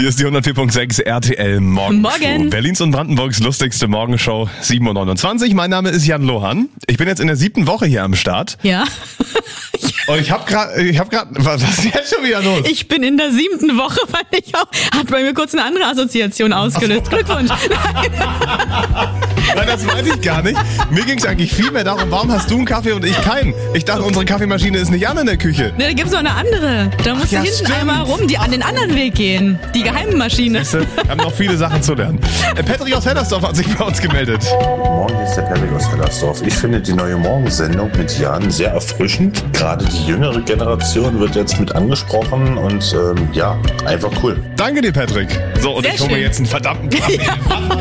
Hier ist die 104.6 RTL Morgenshow. Morgen. Berlins und Brandenburgs lustigste Morgenshow, 7.29 Uhr. Mein Name ist Jan Lohan. Ich bin jetzt in der 7. Woche hier am Start. Ja. Und ich hab grad, was ist jetzt schon wieder los? Ich bin in der 7. Woche, weil hat bei mir kurz eine andere Assoziation ausgelöst. Glückwunsch. Nein, das weiß ich gar nicht. Mir ging es eigentlich viel mehr darum, warum hast du einen Kaffee und ich keinen? Ich dachte, unsere Kaffeemaschine ist nicht an in der Küche. Ne, da gibt's noch eine andere. Da musst du hinten stimmt. einmal rum, die an den anderen Weg gehen. Die geheime Maschine. Weißt du, wir haben noch viele Sachen zu lernen. Patrick aus Hellersdorf hat sich bei uns gemeldet. Morgen ist der Patrick aus Hellersdorf. Ich finde die neue Morgensendung mit Jan sehr erfrischend. Gerade die jüngere Generation wird jetzt mit angesprochen und einfach cool. Danke dir, Patrick. So, und Sehr ich hole mir schön. jetzt einen verdammten Kaffee.